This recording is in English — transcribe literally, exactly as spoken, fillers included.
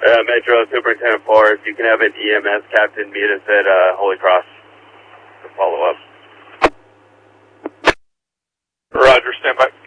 Uh, Metro Superintendent four, if you can have an E M S captain meet us at uh, Holy Cross to follow up. Roger, stand by.